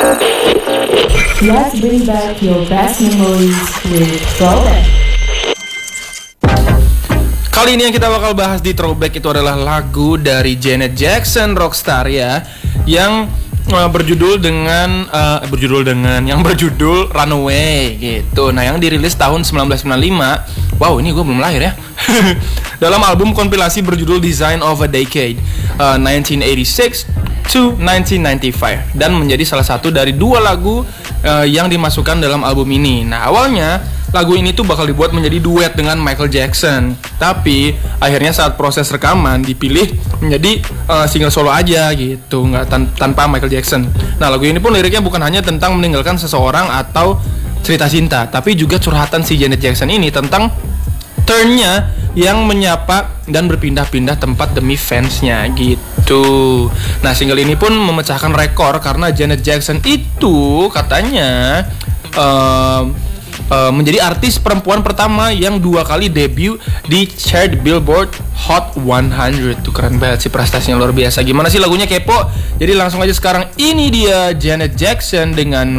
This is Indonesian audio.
Let's bring back your best memories with Throwback. Kali ini yang kita bakal bahas di Throwback itu adalah lagu dari Janet Jackson, Rockstar ya, yang berjudul Runaway gitu. Nah, yang dirilis tahun 1995. Wow, ini gue belum lahir ya. Dalam album kompilasi berjudul Design of a Decade 1986 to 1995, dan menjadi salah satu dari dua lagu yang dimasukkan dalam album ini. Nah, awalnya lagu ini tuh bakal dibuat menjadi duet dengan Michael Jackson, tapi akhirnya saat proses rekaman dipilih menjadi single solo aja gitu, nggak tanpa Michael Jackson. Nah, lagu ini pun liriknya bukan hanya tentang meninggalkan seseorang atau cerita cinta, tapi juga curhatan si Janet Jackson ini tentang turnnya yang menyapa dan berpindah-pindah tempat demi fansnya gitu. Nah, single ini pun memecahkan rekor karena Janet Jackson itu katanya menjadi artis perempuan pertama yang 2 kali debut di chart Billboard Hot 100. Tuh keren banget sih, prestasinya luar biasa. Gimana sih lagunya, kepo? Jadi langsung aja sekarang, ini dia Janet Jackson dengan